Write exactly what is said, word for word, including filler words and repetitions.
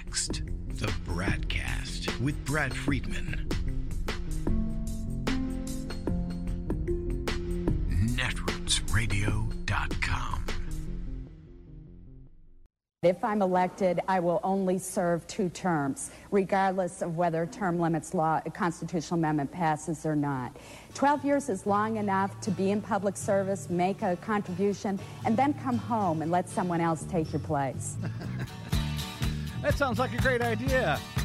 Next, the Bradcast with Brad Friedman. netroots radio dot com. If I'm elected, I will only serve two terms, regardless of whether term limits law, a constitutional amendment passes or not. Twelve years is long enough to be in public service, make a contribution, and then come home and let someone else take your place. That sounds like a great idea.